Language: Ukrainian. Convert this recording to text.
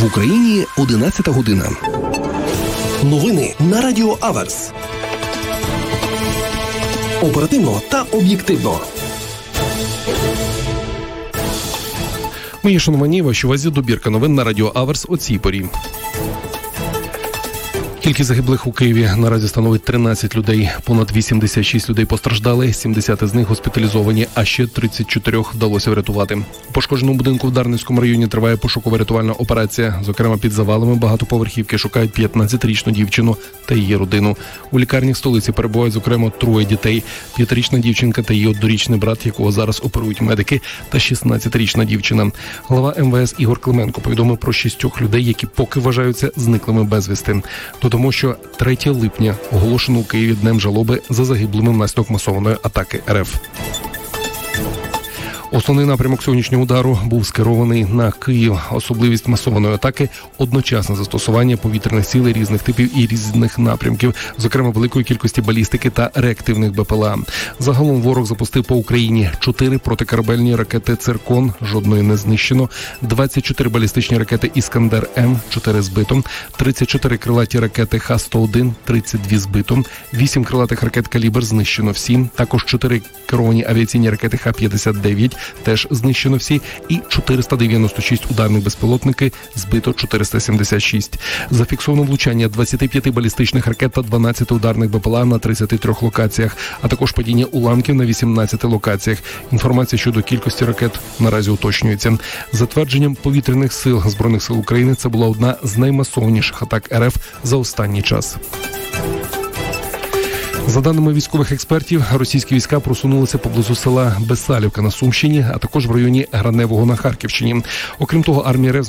В Україні 11 година. Новини на Радіо Аверс. Оперативно та об'єктивно. Мої шановані, вашій увазі добірка новин на Радіо Аверс о цій порі. Кількість загиблих у Києві наразі становить 13 людей. Понад 86 людей постраждали, 70 з них госпіталізовані, а ще 34 вдалося врятувати. У пошкодженому будинку в Дарницькому районі триває пошуково-рятувальна операція. Зокрема, під завалами багатоповерхівки шукають 15-річну дівчину та її родину. У лікарні столиці перебувають, зокрема, 3 дітей. 5-річна дівчинка та її 1-річний брат, якого зараз оперують медики, та 16-річна дівчина. Глава МВС Ігор Клименко повідомив про 6 людей, які поки вважаються зниклими безвісти. Тому що 3 липня оголошено у Києві днем жалоби за загиблими внаслідок масованої атаки РФ. Основний напрямок сьогоднішнього удару був скерований на Київ. Особливість масованої атаки – одночасне застосування повітряних сил різних типів і різних напрямків, зокрема великої кількості балістики та реактивних БПЛА. Загалом ворог запустив по Україні 4 протикорабельні ракети «Циркон», жодної не знищено, 24 балістичні ракети «Іскандер-М», 4 збито, 34 крилаті ракети Х-101, 32 збито, 8 крилатих ракет «Калібр» знищено всі, також 4 керовані авіаційні ракети Х-59, теж знищено всі, і 496 ударних безпілотники, збито 476. Зафіксовано влучання 25 балістичних ракет та 12 ударних БПЛА на 33 локаціях, а також падіння уламків на 18 локаціях. Інформація щодо кількості ракет наразі уточнюється. За твердженням повітряних сил Збройних сил України, це була одна з наймасовніших атак РФ за останній час. За даними військових експертів, російські війська просунулися поблизу села Бесалівка на Сумщині, а також в районі Граневого на Харківщині. Окрім того, армія РФ